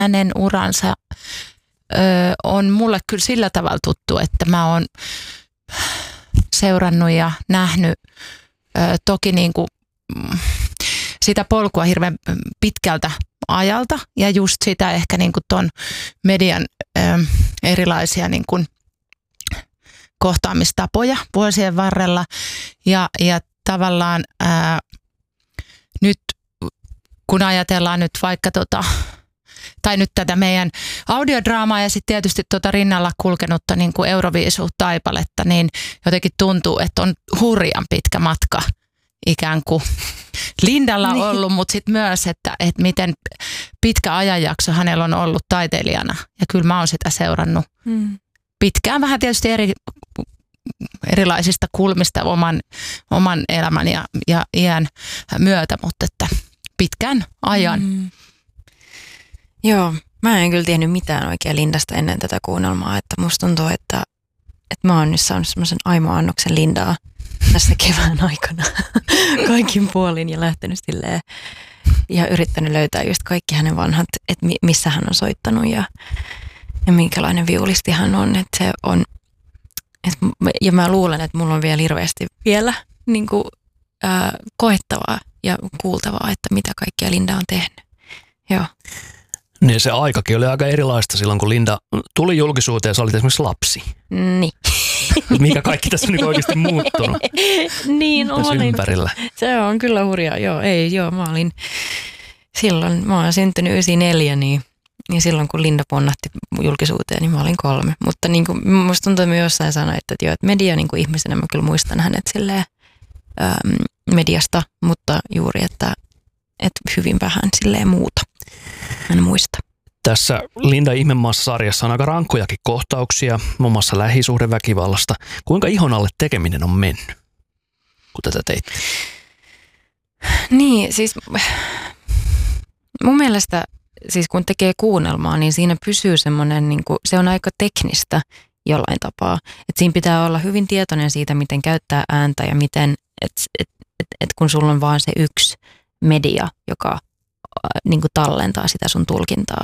hänen uransa on mulle kyllä sillä tavalla tuttu, että mä oon seurannut ja nähnyt toki niin kuin sitä polkua hirveän pitkältä ajalta ja just sitä ehkä niin kuin ton median erilaisia niin kuin kohtaamistapoja vuosien varrella ja tavallaan nyt kun ajatellaan nyt vaikka tai nyt tätä meidän audiodraamaa ja sitten tietysti rinnalla kulkenutta niin kuin Euroviisu-taipaletta, niin jotenkin tuntuu, että on hurjan pitkä matka ikään kuin Lindalla ollut, mutta sitten myös, että miten pitkä ajanjakso hänellä on ollut taiteilijana. Ja kyllä mä oon sitä seurannut pitkään, vähän tietysti erilaisista kulmista oman elämän ja iän myötä, mutta että pitkän ajan. Joo, mä en kyllä tiennyt mitään oikein Lindasta ennen tätä kuunnelmaa, että musta tuntuu, että mä oon nyt saanut semmoisen aimoannoksen Lindaa tässä kevään aikana kaikin puolin ja lähtenyt silleen ja yrittänyt löytää just kaikki hänen vanhat, että missä hän on soittanut ja minkälainen viulisti hän on, että se on, ja mä luulen, että mulla on vielä hirveästi niin kuin, koettavaa ja kuultavaa, että mitä kaikkea Linda on tehnyt. Joo. Niin se aikakin oli aika erilaista silloin, kun Linda tuli julkisuuteen ja sä olit esimerkiksi lapsi. Niin. Mikä kaikki tässä on niin oikeasti muuttunut. Niin on. Ympärillä. Se on kyllä hurjaa. Mä olin silloin, mä olen syntynyt 94, niin silloin kun Linda ponnahti julkisuuteen, niin mä olin 3. Mutta niin kuin, musta tuntuu, että mä jossain sanoin, että media niin kuin ihmisenä mä kyllä muistan hänet silleen mediasta, mutta juuri, että hyvin vähän silleen muuta. En muista. Tässä Linda Ihmemaassa-sarjassa on aika rankkojakin kohtauksia, muun muassa lähisuhdeväkivallasta. Kuinka ihon alle tekeminen on mennyt, kun tätä teit? Niin, siis mun mielestä, siis kun tekee kuunnelmaa, niin siinä pysyy semmoinen, niin kuin, se on aika teknistä jollain tapaa. Että siinä pitää olla hyvin tietoinen siitä, miten käyttää ääntä ja miten, että kun sulla on vaan se yksi media, joka niin kuin tallentaa sitä sun tulkintaa,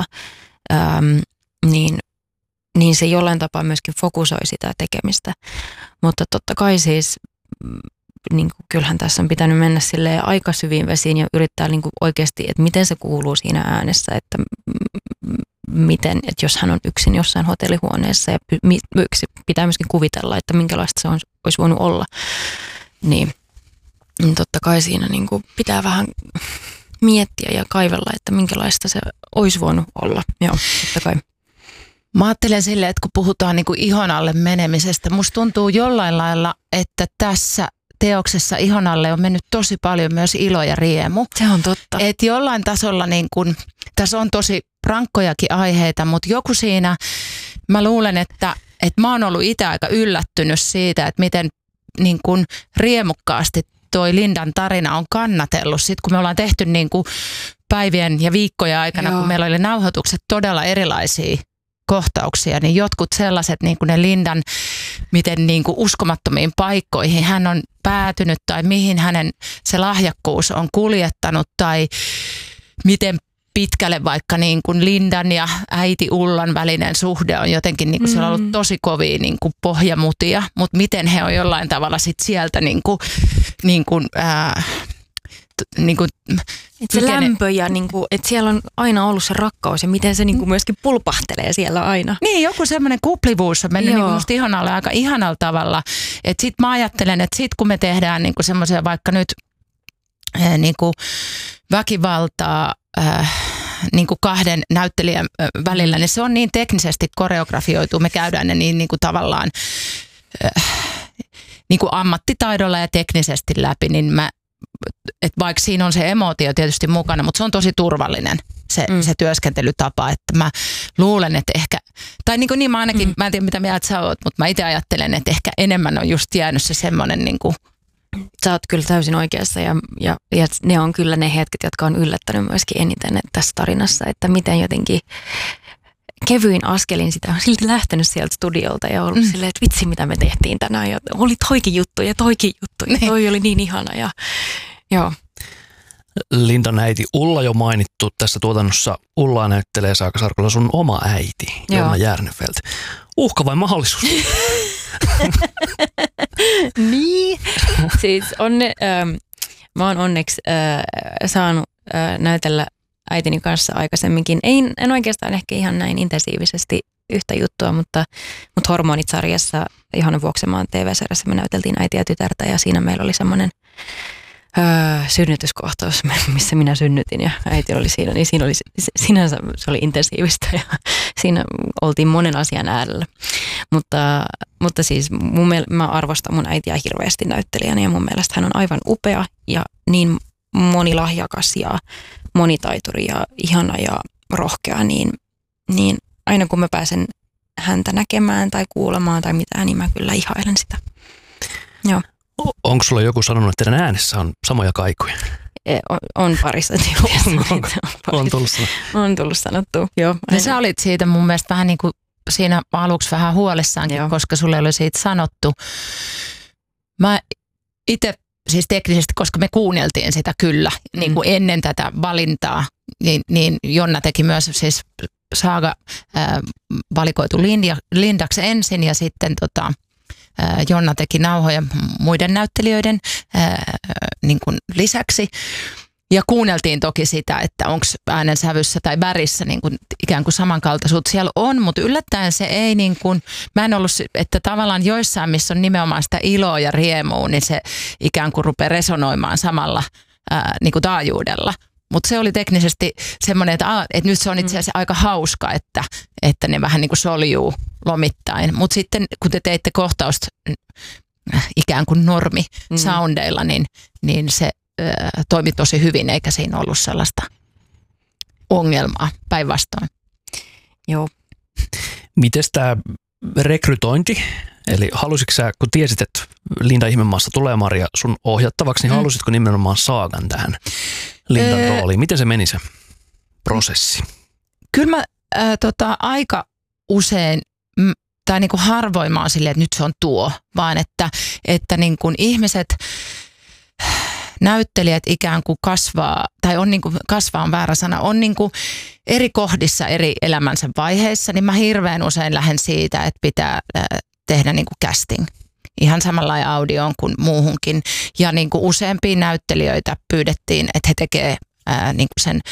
niin se jollain tapaa myöskin fokusoi sitä tekemistä. Mutta totta kai siis, niin kuin, kyllähän tässä on pitänyt mennä silleen aika syviin vesiin ja yrittää niin kuin oikeasti, että miten se kuuluu siinä äänessä, että miten, että jos hän on yksin jossain hotellihuoneessa ja pitää myöskin kuvitella, että minkälaista se olisi voinut olla, niin totta kai siinä niin kuin pitää vähän miettiä ja kaivella, että minkälaista se olisi voinut olla. Joo, totta kai. Mä ajattelen silleen, että kun puhutaan niin kuin ihon alle menemisestä, musta tuntuu jollain lailla, että tässä teoksessa ihon alle on mennyt tosi paljon myös ilo ja riemu. Se on totta. Että jollain tasolla, niin kuin, tässä on tosi rankkojakin aiheita, mutta joku siinä, mä luulen, että mä oon ollut itse aika yllättynyt siitä, että miten niin kuin riemukkaasti toi Lindan tarina on kannatellut. Sitten kun me ollaan tehty niin kuin päivien ja viikkojen aikana, kun meillä oli nauhoitukset todella erilaisia kohtauksia, niin jotkut sellaiset niin kuin ne Lindan, miten niin kuin uskomattomiin paikkoihin hän on päätynyt tai mihin hänen se lahjakkuus on kuljettanut tai miten pitkälle vaikka niin kuin Lindan ja äiti Ullan välinen suhde on jotenkin, niin kuin siellä on ollut tosi kovia niin kuin pohjamutia, mutta miten he on jollain tavalla sit sieltä niin kuin että se lämpö ja niinku, että siellä on aina ollut se rakkaus ja miten se niinku myöskin pulpahtelee siellä aina. Niin, joku semmoinen kuplivuus on mennyt niinku musta ihanalle aika ihanalla tavalla. Että sit mä ajattelen, että sit kun me tehdään niinku semmoisia vaikka nyt niinku väkivaltaa niinku kahden näyttelijän välillä, niin se on niin teknisesti koreografioitu. Me käydään ne niinku tavallaan niinku ammattitaidolla ja teknisesti läpi, niin että vaikka siinä on se emootio tietysti mukana, mutta se on tosi turvallinen se työskentelytapa, että mä luulen, että ehkä, tai niin mä ainakin, mä en tiedä mitä mieltä sä oot, mutta mä itse ajattelen, että ehkä enemmän on just jäänyt se semmoinen niin kuin. Sä oot kyllä täysin oikeassa ja ne on kyllä ne hetket, jotka on yllättänyt myöskin eniten tässä tarinassa, että miten jotenkin kevyin askelin sitä on silti lähtenyt sieltä studiolta ja ollut silleen, että vitsi mitä me tehtiin tänään ja oli toikin juttu ja toi oli niin ihana ja joo. Lindan äiti Ulla jo mainittu tässä tuotannossa. Ullaa näyttelee Saaka Sarkola sun oma äiti, Jonna Järnefelt. Uhka vai mahdollisuus? Niin. Siis mä oon onneksi saanut näytellä äitini kanssa aikaisemminkin. En oikeastaan ehkä ihan näin intensiivisesti yhtä juttua, mutta Hormonit-sarjassa Johanna Vuoksenmaan TV-sarjassa me näyteltiin äitiä ja tytärtä ja siinä meillä oli semmoinen synnytyskohtaus, missä minä synnytin ja äiti oli siinä, niin siinä oli, sinänsä se oli intensiivistä ja siinä oltiin monen asian äärellä. Mutta siis mä arvostan mun äitiä hirveästi näyttelijänä ja mun mielestä hän on aivan upea ja niin monilahjakas ja monitaituri ja ihana ja rohkea, niin aina kun mä pääsen häntä näkemään tai kuulemaan tai mitään, niin mä kyllä ihailen sitä. Joo. Onko sulla joku sanonut, että teidän äänessä on samoja kaikuja? On parissa tilanteessa. On tullut sanottua, joo. Ja sä olit siitä mun mielestä vähän niin kuin siinä aluksi vähän huolissaankin, joo, koska sulle oli siitä sanottu. Mä itse siis teknisesti, koska me kuunneltiin sitä kyllä niin kuin ennen tätä valintaa, niin Jonna teki myös siis Saaga valikoitu Lindaksi ensin ja sitten Jonna teki nauhoja muiden näyttelijöiden niin kuin lisäksi. Ja kuunneltiin toki sitä, että onko äänensävyssä tai värissä niin kuin ikään kuin samankaltaisuutta siellä on, mutta yllättäen se ei niin kuin, mä en ollut, että tavallaan joissain, missä on nimenomaan sitä iloa ja riemua, niin se ikään kuin rupeaa resonoimaan samalla niin kuin taajuudella. Mutta se oli teknisesti semmoinen, että nyt se on itse asiassa aika hauska, että ne vähän niin kuin soljuu lomittain. Mutta sitten kun te teitte kohtausta ikään kuin normi-soundeilla, niin se toimi tosi hyvin, eikä siinä ollut sellaista ongelmaa päinvastoin. Joo. Mites tämä rekrytointi? Eli halusitko sä, kun tiesit, että Linda Ihmemaassa tulee Maria sun ohjattavaksi, niin halusitko nimenomaan Saagan tähän Lindan rooliin? Miten se meni se prosessi? Kyllä mä aika usein, tai niin kuin harvoin mä oon silleen, että nyt se on tuo, vaan että niin kuin ihmiset, näyttelijät ikään kuin kasvaa, tai on niin kuin, kasvaa on väärä sana, on niin kuin eri kohdissa eri elämänsä vaiheissa, niin mä hirveän usein lähden siitä, että pitää tehdä niin kuin casting. Ihan samanlainen audioon kuin muuhunkin. Ja niin kuin useampia näyttelijöitä pyydettiin, että he tekevät niin kuin sen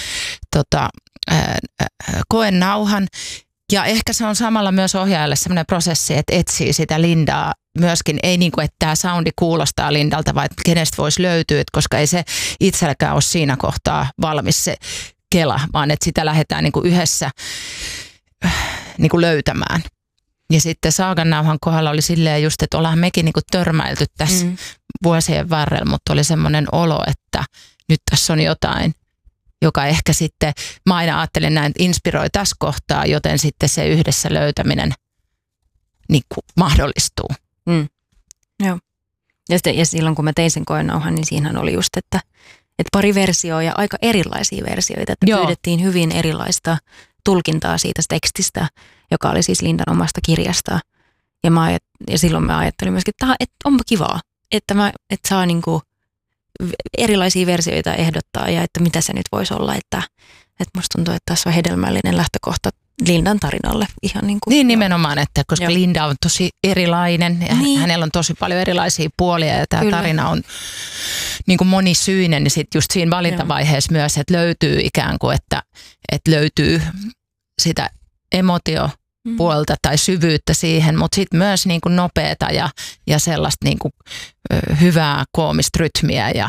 koenauhan. Ja ehkä se on samalla myös ohjaajalle sellainen prosessi, että etsii sitä Lindaa myöskin. Ei niin kuin, että tämä soundi kuulostaa Lindalta, vaan että kenestä voisi löytyä, koska ei se itselläkään ole siinä kohtaa valmis se kela, vaan että sitä lähdetään niin kuin yhdessä niin kuin löytämään. Ja sitten Saagan nauhan kohdalla oli silleen just, että ollaan mekin niin kuin törmäilty tässä vuosien varrella, mutta oli semmoinen olo, että nyt tässä on jotain, joka ehkä sitten, mä aina ajattelen näin, että inspiroi tässä kohtaa, joten sitten se yhdessä löytäminen niin kuin mahdollistuu. Joo. Ja silloin kun mä tein sen koenauhan, niin siinähän oli just, että pari versioa ja aika erilaisia versioita, että pyydettiin hyvin erilaista tulkintaa siitä tekstistä, joka oli siis Lindan omasta kirjasta. Ja silloin mä ajattelin myöskin, että onpa kivaa, että saa niinku erilaisia versioita ehdottaa ja että mitä se nyt voisi olla, että musta tuntuu, että tässä on hedelmällinen lähtökohta Lindan tarinalle. Ihan niin nimenomaan, että koska Linda on tosi erilainen ja hänellä on tosi paljon erilaisia puolia ja tämä tarina on niin kuin monisyinen, niin sitten just siinä valintavaiheessa myös, että löytyy ikään kuin, että löytyy sitä emotiopuolta tai syvyyttä siihen, mutta sitten myös niin kuin nopeata ja sellaista niin kuin hyvää koomista rytmiä ja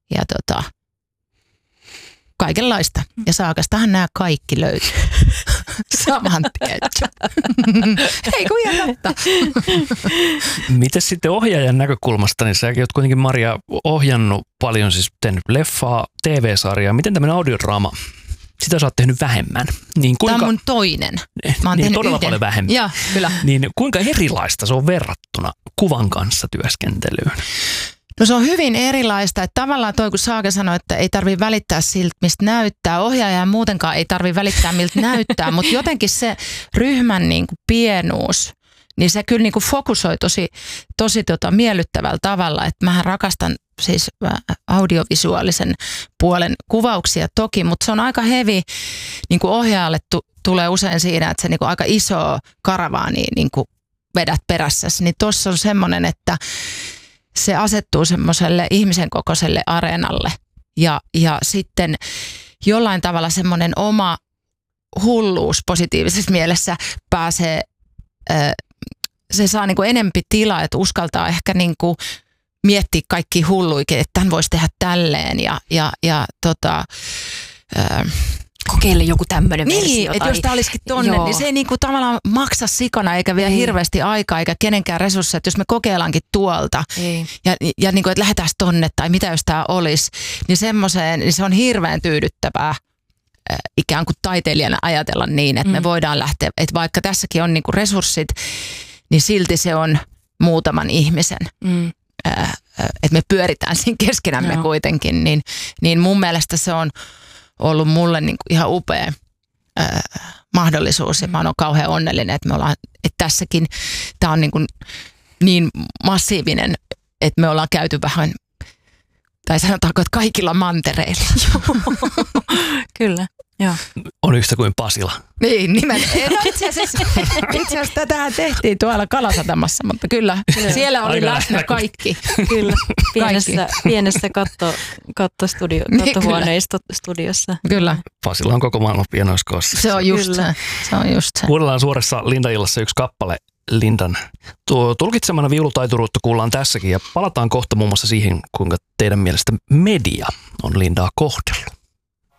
kaikenlaista. Ja Saagastahan nämä kaikki löytyy. Saman tien. Ei kun jännättä. Mites sitten ohjaajan näkökulmasta, niin säkin oot kuitenkin Maria ohjannut paljon, siis tehnyt leffaa, TV-sarjaa. Miten tämmöinen audiodraama? Sitä sä oot tehnyt vähemmän. Niin kuinka, tämä on mun toinen. Mä oon niin todella paljon vähemmän. Joo, kyllä. Niin kuinka erilaista se on verrattuna kuvan kanssa työskentelyyn? No se on hyvin erilaista, että tavallaan toi kun Saaga sanoi, että ei tarvitse välittää siltä, mistä näyttää. Ohjaaja muutenkaan ei tarvitse välittää, miltä näyttää, mutta jotenkin se ryhmän niin kuin pienuus niin se kyllä niin kuin fokusoi tosi miellyttävällä tavalla, että mähän rakastan siis audiovisuaalisen puolen kuvauksia toki, mutta se on aika heavy, niin kuin ohjaajalle tulee usein siinä, että se niin kuin aika iso karavaani niin kuin vedät perässäsi, niin tuossa on semmoinen, että se asettuu semmoiselle ihmisen kokoiselle areenalle ja sitten jollain tavalla semmoinen oma hulluus positiivisessa mielessä pääsee, se saa niin kuin enempi tilaa, että uskaltaa ehkä niin kuin miettiä kaikki hulluikin, että tämän voisi tehdä tälleen kokeile joku tämmöinen versio. Niin, että jos tämä olisikin tonne, niin se ei niinku tavallaan maksa sikana eikä vie hirveästi aikaa eikä kenenkään resursseja, että jos me kokeillaankin tuolta ja niinku, että lähdetään tonne tai mitä jos tämä olisi, niin semmoiseen, niin se on hirveän tyydyttävää ikään kuin taiteilijana ajatella niin, että me voidaan lähteä, että vaikka tässäkin on niinku resurssit, niin silti se on muutaman ihmisen. Että me pyöritään siinä keskenämme kuitenkin, niin mun mielestä se on ollut mulle niin kuin ihan upea mahdollisuus ja mä oon kauhean onnellinen, että me ollaan, että tässäkin tämä on niin massiivinen, että me ollaan käyty vähän, tai sanotaanko, että kaikilla mantereilla. Kyllä, joo. On yhtä kuin Pasila. Niin, itse asiassa tätähän tehtiin tuolla Kalasatamassa, mutta kyllä siellä oli läsnä kaikki. Kyllä, pienessä kattohuoneistudiossa. Kyllä. Pasila on koko maailman pienoiskoossa. Se on just se. Kuunnellaan suorassa Linda-illassa yksi kappale Lindan tulkitsemana viulutaituruutta kuullaan tässäkin ja palataan kohta muun muassa siihen, kuinka teidän mielestä media on Lindaa kohdellut.